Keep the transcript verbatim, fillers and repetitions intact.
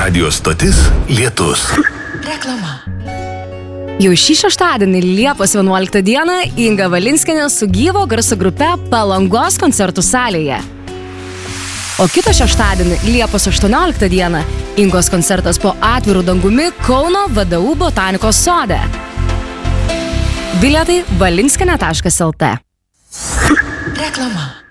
Radio stotis Lietus. Reklama. Jau šį šeštadienį Liepos vienuoliktą dieną Inga Valinskienė su gyvo garso grupe Palangos koncertų salėje. O kitą šeštadienį Liepos aštuonioliktą dieną Ingos koncertas po atvirų dangumi Kauno V D U botanikos sode. Bilietai valinskienė taškas el tė. Reklama.